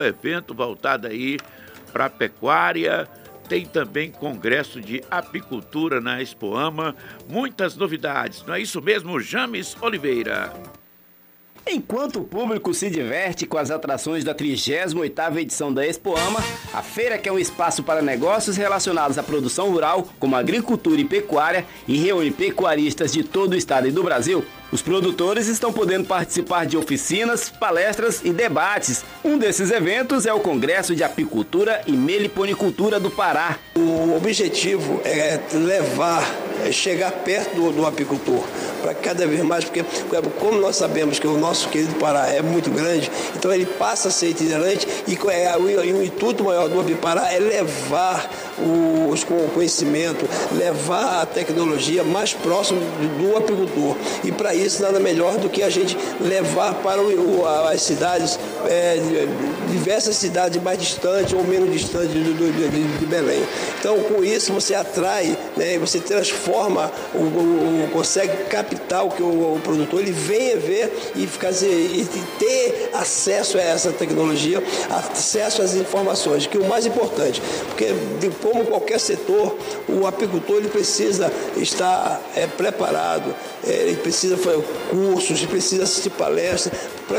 evento voltado aí para a pecuária. Tem também congresso de apicultura na Expoama. Muitas novidades, não é isso mesmo, James Oliveira? Enquanto o público se diverte com as atrações da 38ª edição da Expoama, a feira, que é um espaço para negócios relacionados à produção rural, como agricultura e pecuária, e reúne pecuaristas de todo o estado e do Brasil, os produtores estão podendo participar de oficinas, palestras e debates. Um desses eventos é o Congresso de Apicultura e Meliponicultura do Pará. O objetivo é chegar perto do apicultor, para cada vez mais, porque como nós sabemos que o nosso querido Pará é muito grande, então ele passa a ser itinerante e o intuito maior do Apipará é levar o conhecimento, levar a tecnologia mais próximo do apicultor. E para isso nada melhor do que a gente levar para as cidades, diversas cidades mais distantes ou menos distantes de Belém. Então com isso você atrai, né, você transforma, consegue captar o que o produtor ele venha ver e ter acesso a essa tecnologia, acesso às informações, que é o mais importante, porque como qualquer setor, o apicultor ele precisa estar preparado, ele precisa fazer cursos, ele precisa assistir palestras,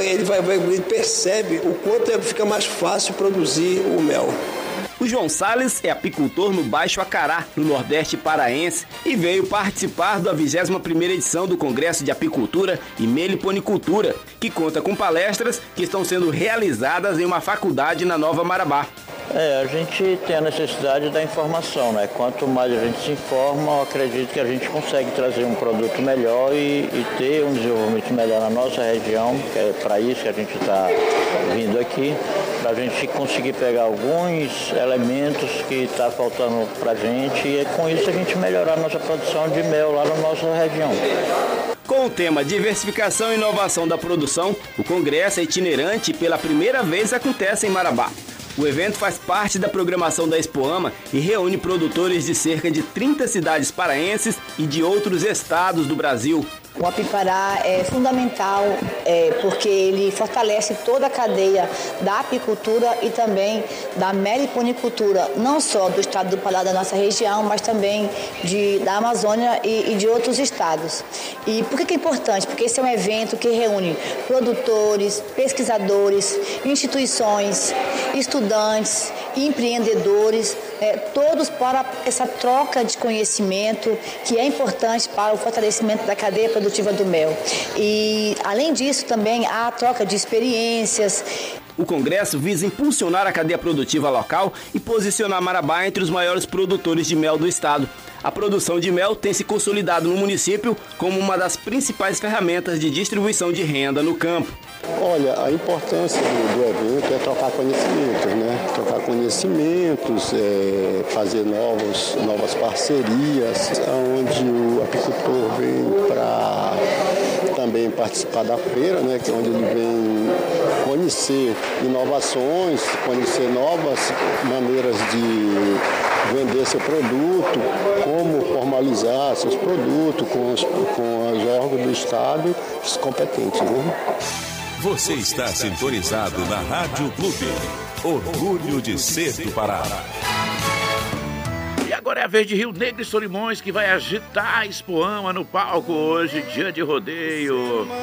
ele percebe o quanto fica mais fácil produzir o mel. O João Salles é apicultor no Baixo Acará, no Nordeste paraense, e veio participar da 21ª edição do Congresso de Apicultura e Meliponicultura, que conta com palestras que estão sendo realizadas em uma faculdade na Nova Marabá. A gente tem a necessidade da informação, né? Quanto mais a gente se informa, eu acredito que a gente consegue trazer um produto melhor e ter um desenvolvimento melhor na nossa região, que é para isso que a gente está vindo aqui, para a gente conseguir pegar alguns elementos que está faltando para a gente e com isso a gente melhorar a nossa produção de mel lá na nossa região. Com o tema Diversificação e Inovação da Produção, o congresso é itinerante e pela primeira vez acontece em Marabá. O evento faz parte da programação da Expoama e reúne produtores de cerca de 30 cidades paraenses e de outros estados do Brasil. O Apipará é fundamental porque ele fortalece toda a cadeia da apicultura e também da meliponicultura, não só do estado do Pará, da nossa região, mas também da Amazônia e de outros estados. E por que é importante? Porque esse é um evento que reúne produtores, pesquisadores, instituições, estudantes, empreendedores, todos para essa troca de conhecimento que é importante para o fortalecimento da cadeia produtiva do mel. E, além disso, também há a troca de experiências. O congresso visa impulsionar a cadeia produtiva local e posicionar Marabá entre os maiores produtores de mel do estado. A produção de mel tem se consolidado no município como uma das principais ferramentas de distribuição de renda no campo. Olha, a importância do evento é trocar conhecimentos, né? Trocar conhecimentos, fazer novas parcerias, onde o apicultor vem para também participar da feira, né? Que é onde ele vem conhecer inovações, conhecer novas maneiras de vender seu produto, como formalizar seus produtos com os órgãos do Estado competentes, né? Você está sintonizado na Rádio Clube. Orgulho de ser do Pará. E agora é a vez de Rio Negro e Solimões, que vai agitar a Expoama no palco hoje, dia de rodeio.